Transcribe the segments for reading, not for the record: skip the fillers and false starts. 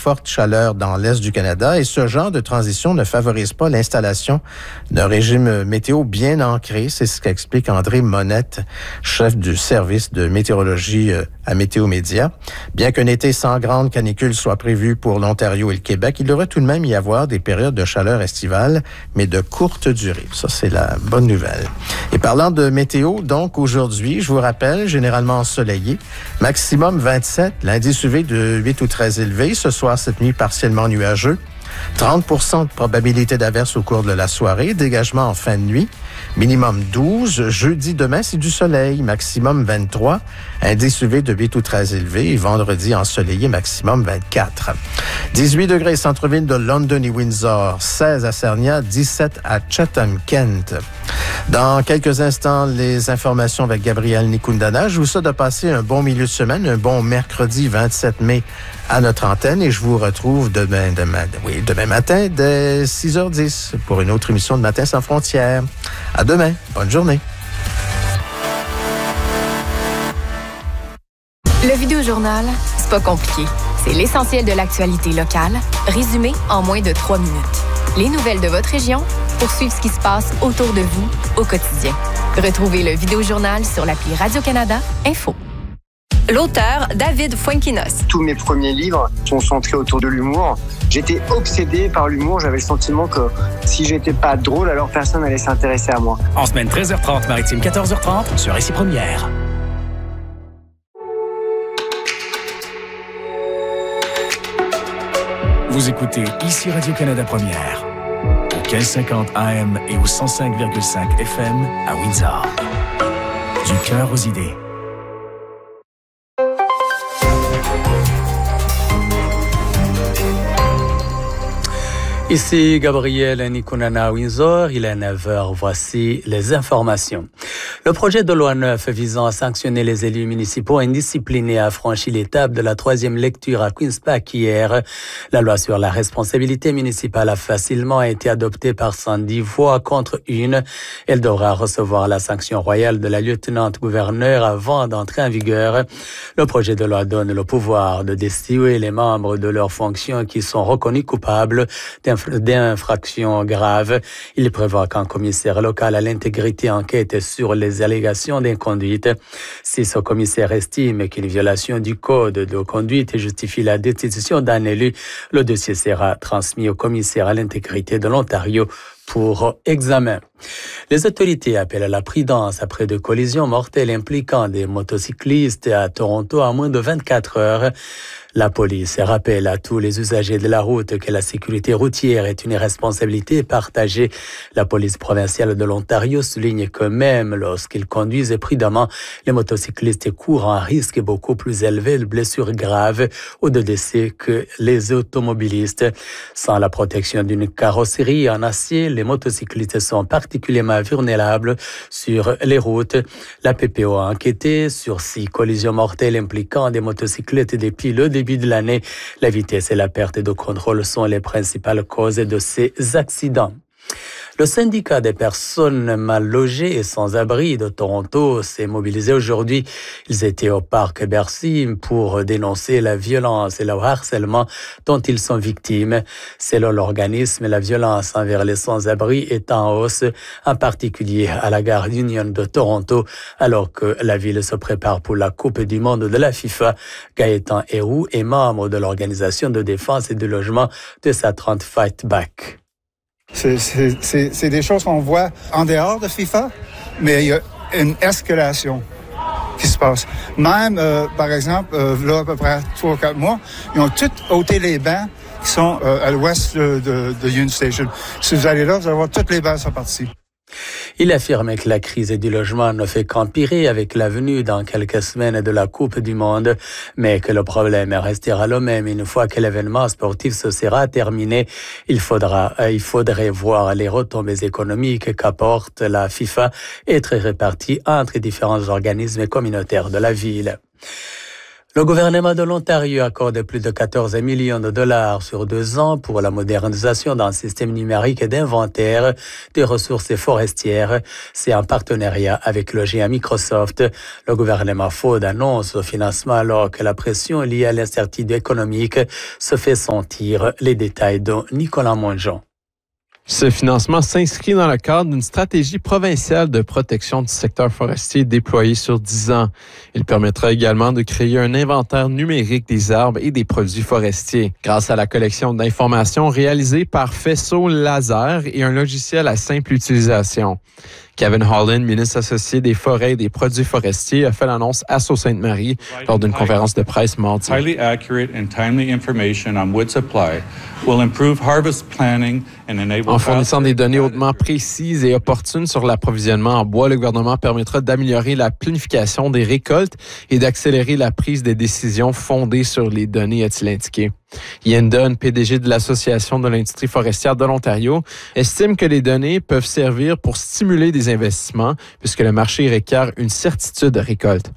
forte chaleur dans l'est du Canada et ce genre de transition ne favorise pas l'installation d'un régime météo bien ancré. C'est ce qu'explique André Monette, chef du service de météorologie à Météo Média. Bien qu'un été sans grande canicule soit prévu pour l'Ontario et le Québec, il devrait tout de même y avoir des périodes de chaleur estivale, mais de courte durée. Ça, c'est la bonne nouvelle. Et parlant de météo, donc aujourd'hui, je vous rappelle, généralement ensoleillé, maximum 27, l'indice UV de 8 ou 13 élevé. Ce soir, cette nuit, partiellement nuageux. 30% de probabilité d'averse au cours de la soirée, dégagement en fin de nuit. Minimum 12. Jeudi, demain, c'est du soleil. Maximum 23. Indice UV de 8 ou 13 élevé. Et vendredi, ensoleillé, maximum 24. 18 degrés centre-ville de London et Windsor. 16 à Sarnia. 17 à Chatham-Kent. Dans quelques instants, les informations avec Gabriel Nikundana. Je vous souhaite de passer un bon milieu de semaine, un bon mercredi 27 mai à notre antenne. Et je vous retrouve demain matin dès 6h10 pour une autre émission de Matin sans frontières. À demain. Bonne journée. Le Vidéojournal, c'est pas compliqué. C'est l'essentiel de l'actualité locale, résumé en moins de 3 minutes. Les nouvelles de votre région pour suivre ce qui se passe autour de vous au quotidien. Retrouvez le Vidéojournal sur l'appli Radio-Canada Info. L'auteur, David Fuenquinos. Tous mes premiers livres sont centrés autour de l'humour. J'étais obsédé par l'humour. J'avais le sentiment que si j'étais pas drôle, alors personne n'allait s'intéresser à moi. En semaine 13h30, maritime 14h30, sur Ici Première. Vous écoutez Ici Radio-Canada Première, au 1550 AM et au 105,5 FM à Windsor. Du cœur aux idées. Ici Gabriel Nikundana Windsor, il est 9h, voici les informations. Le projet de loi 9 visant à sanctionner les élus municipaux indisciplinés a franchi l'étape de la 3e lecture à Queen's Park hier. La loi sur la responsabilité municipale a facilement été adoptée par 110 voix contre 1. Elle devra recevoir la sanction royale de la lieutenant-gouverneur avant d'entrer en vigueur. Le projet de loi donne le pouvoir de destituer les membres de leurs fonctions qui sont reconnus coupables d'infractions graves. Il prévoit qu'un commissaire local à l'intégrité enquête sur les allégations d'inconduite. Si ce commissaire estime qu'une violation du code de conduite justifie la destitution d'un élu, le dossier sera transmis au commissaire à l'intégrité de l'Ontario pour examen. Les autorités appellent à la prudence après de collisions mortelles impliquant des motocyclistes à Toronto en moins de 24 heures. La police rappelle à tous les usagers de la route que la sécurité routière est une responsabilité partagée. La police provinciale de l'Ontario souligne que même lorsqu'ils conduisent prudemment, les motocyclistes courent un risque beaucoup plus élevé de blessures graves ou de décès que les automobilistes. Sans la protection d'une carrosserie en acier, les motocyclistes sont particulièrement vulnérables sur les routes. La PPO a enquêté sur 6 collisions mortelles impliquant des motocyclettes depuis le début de l'année. La vitesse et la perte de contrôle sont les principales causes de ces accidents. Le syndicat des personnes mal logées et sans abri de Toronto s'est mobilisé aujourd'hui. Ils étaient au parc Bercy pour dénoncer la violence et le harcèlement dont ils sont victimes. Selon l'organisme, la violence envers les sans-abri est en hausse, en particulier à la gare Union de Toronto, alors que la ville se prépare pour la Coupe du Monde de la FIFA. Gaëtan Héroux est membre de l'organisation de défense et de logement de Sa30 Fight Back. C'est des choses qu'on voit en dehors de FIFA, mais il y a une escalation qui se passe. Même, par exemple, là, à peu près 3 ou 4 mois, ils ont tous ôté les bancs qui sont à l'ouest de Union Station. Si vous allez là, vous allez voir toutes les bancs sont partis. Il affirme que la crise du logement ne fait qu'empirer avec la venue dans quelques semaines de la Coupe du Monde, mais que le problème restera le même une fois que l'événement sportif se sera terminé. Il faudrait voir les retombées économiques qu'apporte la FIFA être réparties entre différents organismes communautaires de la ville. Le gouvernement de l'Ontario accorde plus de 14 millions de dollars sur 2 ans pour la modernisation d'un système numérique d'inventaire des ressources forestières. C'est en partenariat avec le géant Microsoft. Le gouvernement Ford annonce le financement alors que la pression liée à l'incertitude économique se fait sentir. Les détails de Nicolas Mongeon. Ce financement s'inscrit dans le cadre d'une stratégie provinciale de protection du secteur forestier déployée sur 10 ans. Il permettra également de créer un inventaire numérique des arbres et des produits forestiers grâce à la collection d'informations réalisée par faisceau laser et un logiciel à simple utilisation. Kevin Holland, ministre associé des Forêts et des Produits forestiers, a fait l'annonce à Sault-Sainte-Marie lors d'une conférence de presse mardi. Highly accurate and timely information on wood supply will improve harvest planning and enable. En fournissant des données hautement précises et opportunes sur l'approvisionnement en bois, le gouvernement permettra d'améliorer la planification des récoltes et d'accélérer la prise des décisions fondées sur les données, a-t-il indiqué. Ian Dunn, PDG de l'Association de l'industrie forestière de l'Ontario, estime que les données peuvent servir pour stimuler des investissements puisque le marché requiert une certitude de récolte.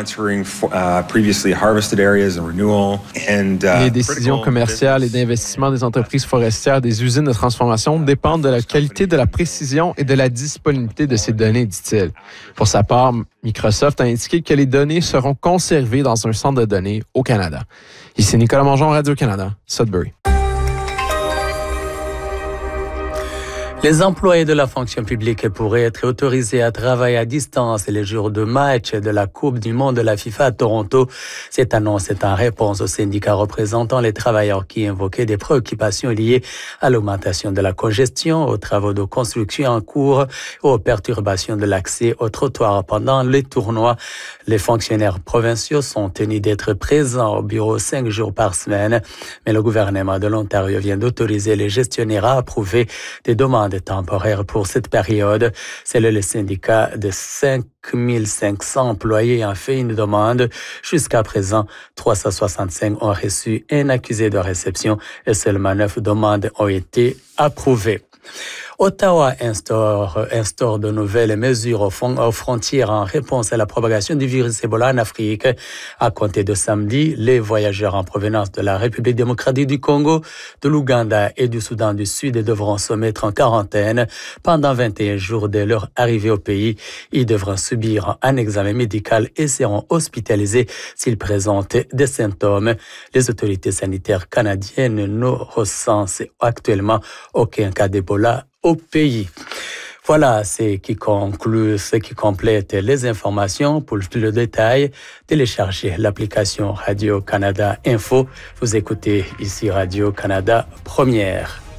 Les décisions commerciales et d'investissement des entreprises forestières des usines de transformation dépendent de la qualité, de la précision et de la disponibilité de ces données, dit-il. Pour sa part, Microsoft a indiqué que les données seront conservées dans un centre de données au Canada. Ici Nicolas Mongeon, Radio-Canada, Sudbury. Les employés de la fonction publique pourraient être autorisés à travailler à distance les jours de match de la Coupe du monde de la FIFA à Toronto. Cette annonce est en réponse aux syndicats représentant les travailleurs qui invoquaient des préoccupations liées à l'augmentation de la congestion, aux travaux de construction en cours, aux perturbations de l'accès aux trottoirs pendant les tournois. Les fonctionnaires provinciaux sont tenus d'être présents au bureau 5 jours par semaine, mais le gouvernement de l'Ontario vient d'autoriser les gestionnaires à approuver des demandes temporaires pour cette période. C'est le syndicat de 5500 employés a fait une demande. Jusqu'à présent, 365 ont reçu un accusé de réception et seulement 9 demandes ont été approuvées. Ottawa instaure de nouvelles mesures aux frontières en réponse à la propagation du virus Ebola en Afrique. À compter de samedi, les voyageurs en provenance de la République démocratique du Congo, de l'Ouganda et du Soudan du Sud devront se mettre en quarantaine pendant 21 jours dès leur arrivée au pays. Ils devront subir un examen médical et seront hospitalisés s'ils présentent des symptômes. Les autorités sanitaires canadiennes ne recensent actuellement aucun cas d'Ebola au pays. Voilà, c'est qui conclut, ce qui complète les informations. Pour plus de détails, téléchargez l'application Radio-Canada Info. Vous écoutez ici Radio-Canada Première.